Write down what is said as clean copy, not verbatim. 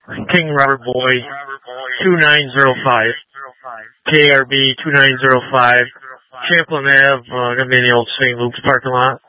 King Robert Boy 2905. KRB 2905. Champlin Ave, gonna be in the old St. Luke's parking lot.